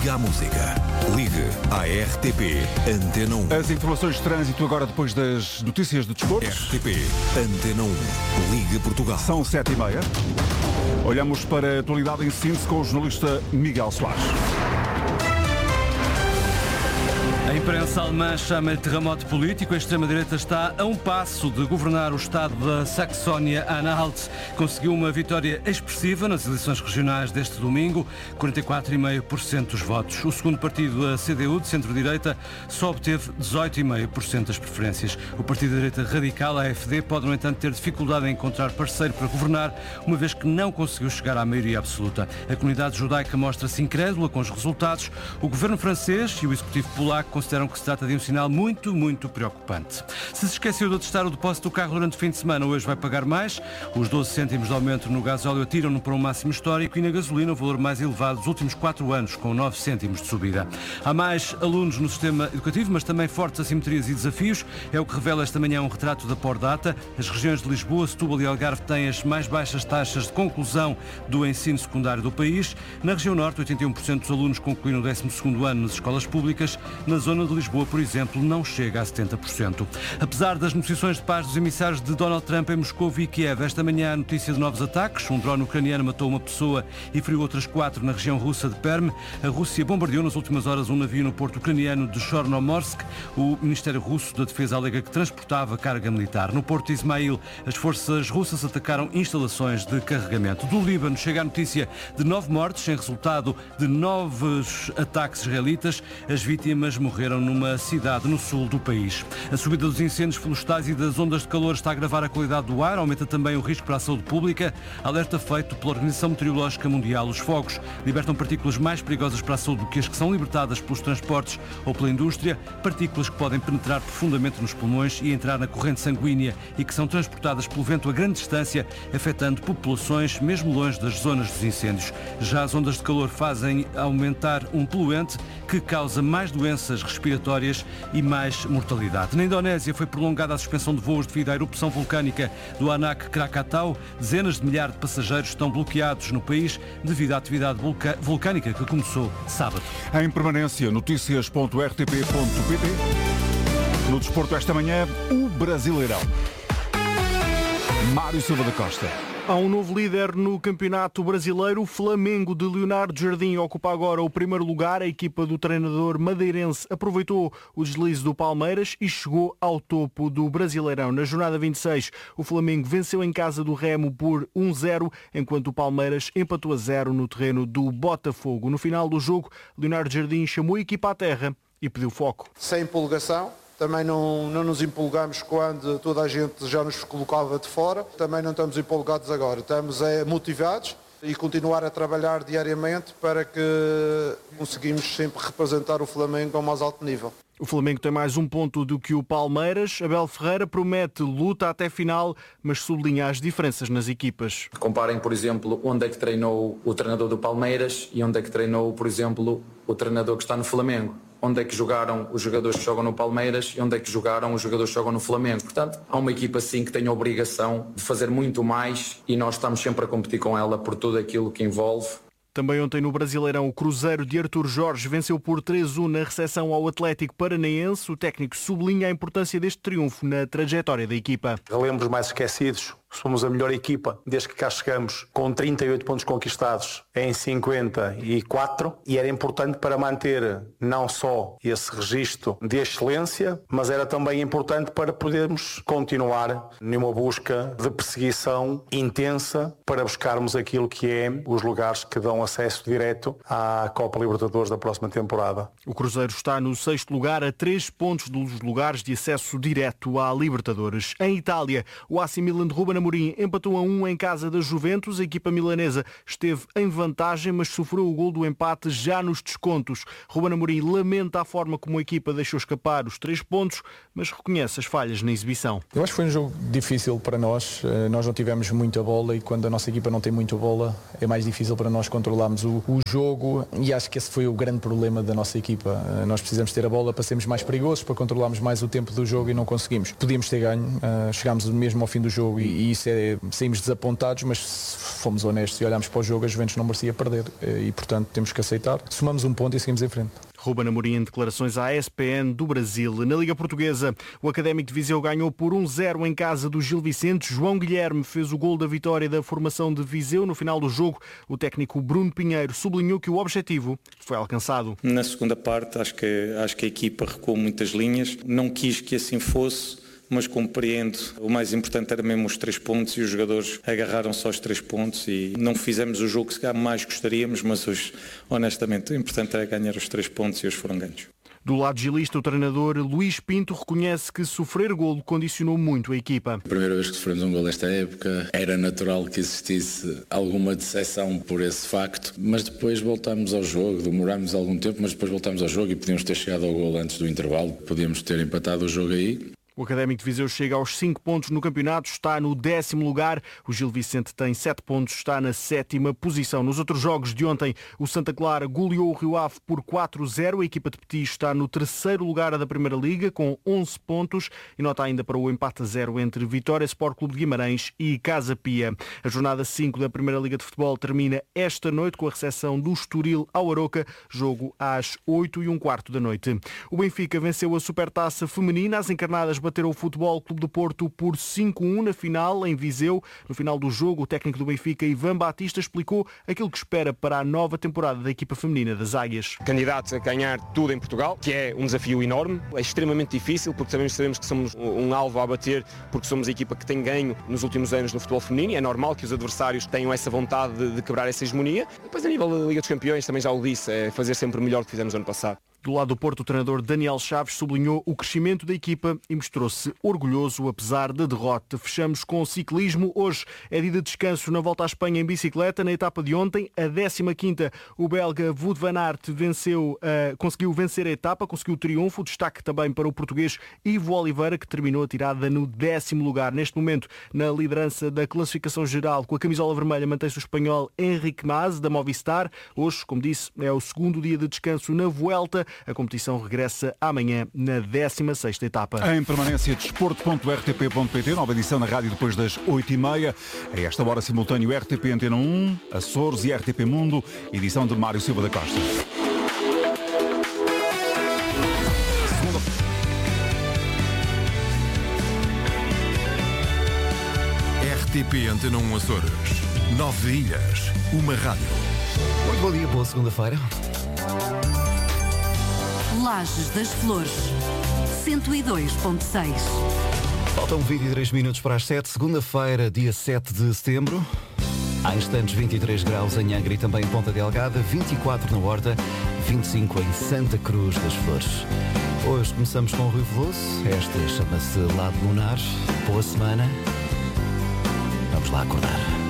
Ligue à música. Ligue à RTP Antena 1. As informações de trânsito agora depois das notícias do desporto. RTP Antena 1. Ligue Portugal. São 7h30. Olhamos para a atualidade em síntese com o jornalista Miguel Soares. A imprensa alemã chama-lhe terremoto político. A extrema-direita está a um passo de governar o estado da Saxónia-Anhalt. Conseguiu uma vitória expressiva nas eleições regionais deste domingo, 44,5% dos votos. O segundo partido, a CDU, de centro-direita, só obteve 18,5% das preferências. O partido de direita radical, a AfD, pode, no entanto, ter dificuldade em encontrar parceiro para governar, uma vez que não conseguiu chegar à maioria absoluta. A comunidade judaica mostra-se incrédula com os resultados. O governo francês e o executivo polaco consideram que se trata de um sinal muito preocupante. Se esqueceu de testar o depósito do carro durante o fim de semana, hoje vai pagar mais. Os 12 cêntimos de aumento no gasóleo atiram-no para um máximo histórico e na gasolina o valor mais elevado dos últimos 4 anos, com 9 cêntimos de subida. Há mais alunos no sistema educativo, mas também fortes assimetrias e desafios. É o que revela esta manhã um retrato da Pordata. As regiões de Lisboa, Setúbal e Algarve têm as mais baixas taxas de conclusão do ensino secundário do país. Na região norte, 81% dos alunos concluíram o 12º ano nas escolas públicas. Na zona de Lisboa, por exemplo, não chega a 70%. Apesar das negociações de paz dos emissários de Donald Trump em Moscou e Kiev, esta manhã a notícia de novos ataques. Um drone ucraniano matou uma pessoa e feriu outras 4 na região russa de Perm. A Rússia bombardeou nas últimas horas um navio no porto ucraniano de Chornomorsk. O Ministério Russo da Defesa alega que transportava carga militar. No porto de Ismail, as forças russas atacaram instalações de carregamento. Do Líbano chega a notícia de 9 mortes em resultado de novos ataques israelitas. As vítimas morreram numa cidade no sul do país. A subida dos incêndios florestais e das ondas de calor está a agravar a qualidade do ar, aumenta também o risco para a saúde pública. Alerta feito pela Organização Meteorológica Mundial. Os fogos libertam partículas mais perigosas para a saúde do que as que são libertadas pelos transportes ou pela indústria, partículas que podem penetrar profundamente nos pulmões e entrar na corrente sanguínea e que são transportadas pelo vento a grande distância, afetando populações mesmo longe das zonas dos incêndios. Já as ondas de calor fazem aumentar um poluente que causa mais doenças respiratórias e mais mortalidade. Na Indonésia foi prolongada a suspensão de voos devido à erupção vulcânica do Anak Krakatau. Dezenas de milhares de passageiros estão bloqueados no país devido à atividade vulcânica que começou sábado. Em permanência, notícias.rtp.pt. No desporto esta manhã, o Brasileirão. Mário Silva da Costa. Há um novo líder no Campeonato Brasileiro. O Flamengo de Leonardo Jardim ocupa agora o primeiro lugar. A equipa do treinador madeirense aproveitou o deslize do Palmeiras e chegou ao topo do Brasileirão. Na jornada 26, o Flamengo venceu em casa do Remo por 1-0, enquanto o Palmeiras empatou a 0 no terreno do Botafogo. No final do jogo, Leonardo Jardim chamou a equipa à terra e pediu foco. Sem empolgação. Também não nos empolgamos quando toda a gente já nos colocava de fora. Também não estamos empolgados agora. Estamos motivados e continuar a trabalhar diariamente para que conseguimos sempre representar o Flamengo ao mais alto nível. O Flamengo tem mais um ponto do que o Palmeiras. Abel Ferreira promete luta até final, mas sublinha as diferenças nas equipas. Comparem, por exemplo, onde é que treinou o treinador do Palmeiras e onde é que treinou, por exemplo, o treinador que está no Flamengo. Onde é que jogaram os jogadores que jogam no Palmeiras e onde é que jogaram os jogadores que jogam no Flamengo. Portanto, há uma equipa sim que tem a obrigação de fazer muito mais e nós estamos sempre a competir com ela por tudo aquilo que envolve. Também ontem no Brasileirão, o Cruzeiro de Artur Jorge venceu por 3-1 na recepção ao Atlético Paranaense. O técnico sublinha a importância deste triunfo na trajetória da equipa. Relembros mais esquecidos. Somos a melhor equipa desde que cá chegamos, com 38 pontos conquistados em 54, e era importante para manter não só esse registro de excelência, mas era também importante para podermos continuar numa busca de perseguição intensa para buscarmos aquilo que é os lugares que dão acesso direto à Copa Libertadores da próxima temporada. O Cruzeiro está no 6º lugar, a 3 pontos dos lugares de acesso direto à Libertadores. Em Itália, o AC Milan de Ruben Amorim empatou a 1 em casa da Juventus. A equipa milanesa esteve em vantagem, mas sofreu o gol do empate já nos descontos. Ruben Amorim lamenta a forma como a equipa deixou escapar os 3 pontos, mas reconhece as falhas na exibição. Eu acho que foi um jogo difícil para nós. Nós não tivemos muita bola e quando a nossa equipa não tem muita bola é mais difícil para nós controlarmos o jogo, e acho que esse foi o grande problema da nossa equipa. Nós precisamos ter a bola para sermos mais perigosos, para controlarmos mais o tempo do jogo, e não conseguimos. Podíamos ter ganho, chegámos mesmo ao fim do jogo e isso saímos desapontados, mas fomos honestos e olhámos para o jogo, a Juventus não merecia perder e, portanto, temos que aceitar. Somamos um ponto e seguimos em frente. Ruben Amorim em declarações à ESPN do Brasil. Na Liga Portuguesa, o Académico de Viseu ganhou por 1-0 em casa do Gil Vicente. João Guilherme fez o gol da vitória da formação de Viseu. No final do jogo, o técnico Bruno Pinheiro sublinhou que o objetivo foi alcançado. Na segunda parte, acho que a equipa recuou muitas linhas. Não quis que assim fosse, mas compreendo. O mais importante era mesmo os 3 pontos e os jogadores agarraram só os 3 pontos e não fizemos o jogo que mais gostaríamos, mas hoje, honestamente, o importante era ganhar os 3 pontos e hoje foram ganhos. Do lado gilista, o treinador Luís Pinto reconhece que sofrer golo condicionou muito a equipa. A primeira vez que sofremos um golo esta época, era natural que existisse alguma decepção por esse facto, mas depois voltámos ao jogo, demorámos algum tempo, mas depois voltámos ao jogo e podíamos ter chegado ao golo antes do intervalo, podíamos ter empatado o jogo aí. O Académico de Viseu chega aos 5 pontos no campeonato, está no 10º lugar. O Gil Vicente tem 7 pontos, está na 7ª posição. Nos outros jogos de ontem, o Santa Clara goleou o Rio Ave por 4-0. A equipa de Petit está no 3º lugar da Primeira Liga, com 11 pontos. E nota ainda para o empate a 0 entre Vitória Sport Clube de Guimarães e Casa Pia. A jornada 5 da Primeira Liga de Futebol termina esta noite com a recepção do Estoril ao Aroca, jogo às 8h15 da noite. O Benfica venceu a Supertaça Feminina. As encarnadas bateram o Futebol Clube do Porto por 5-1 na final em Viseu. No final do jogo, o técnico do Benfica, Ivan Batista, explicou aquilo que espera para a nova temporada da equipa feminina das Águias. Candidatos a ganhar tudo em Portugal, que é um desafio enorme, é extremamente difícil porque sabemos que somos um alvo a bater, porque somos a equipa que tem ganho nos últimos anos no futebol feminino e é normal que os adversários tenham essa vontade de quebrar essa hegemonia. Depois, a nível da Liga dos Campeões, também já o disse, é fazer sempre o melhor que fizemos no ano passado. Do lado do Porto, o treinador Daniel Chaves sublinhou o crescimento da equipa e mostrou-se orgulhoso apesar da derrota. Fechamos com o ciclismo. Hoje é dia de descanso na Volta à Espanha em bicicleta. Na etapa de ontem, a 15ª, o belga Wout van Aert conseguiu vencer a etapa, conseguiu o triunfo. Destaque também para o português Ivo Oliveira, que terminou a tirada no 10º lugar. Neste momento, na liderança da classificação geral, com a camisola vermelha, mantém-se o espanhol Enrique Mas, da Movistar. Hoje, como disse, é o segundo dia de descanso na Vuelta. A competição regressa amanhã na 16ª etapa. Em permanência, desporto.rtp.pt, nova edição na rádio depois das 8h30. A esta hora, simultâneo RTP Antena 1, Açores e RTP Mundo, edição de Mário Silva da Costa. RTP Antena 1 Açores. 9 ilhas, uma rádio. Muito bom dia, boa segunda-feira. Lajes das Flores, 102.6. Faltam 23 minutos para as 7, segunda-feira, dia 7 de setembro. Há instantes 23 graus em Angra e também em Ponta Delgada, 24 na Horta, 25 em Santa Cruz das Flores. Hoje começamos com o Rui Veloso, esta chama-se Lado Lunar. Boa semana. Vamos lá acordar.